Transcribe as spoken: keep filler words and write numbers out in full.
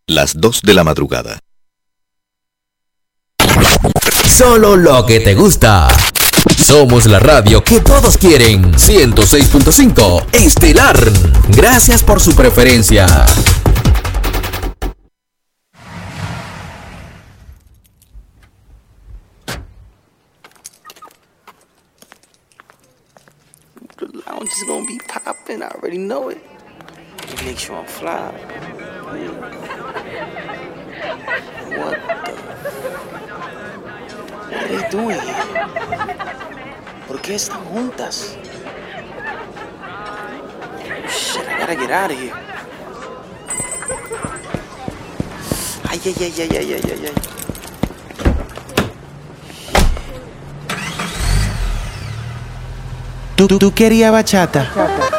Las dos de la madrugada. Solo lo que te gusta. Somos la radio que todos quieren. ciento seis punto cinco Estelar. Gracias por su preferencia. The lounge is gonna be popping. I already know it. Make sure I'm fly. Yeah. What the? What are they doing here? ¿Por qué están juntas? Shit, I gotta get out of here. Ay, ay, ay, ay, ay, ay, ay, ay. ¿Tú, tú querías bachata?